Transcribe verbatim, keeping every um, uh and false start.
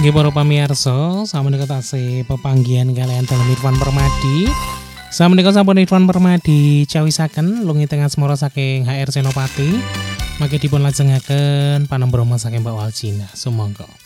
Nggih para pamirsa, sameneika tasih pepanggihan kalian dalem Irfan Permadi. Sameneika sampun Irfan Permadi cawisaken lungi tengah asmara saking H R Senopati. Mangke dipun lajengaken panembromo saking Mbak Waljina. Sumangga.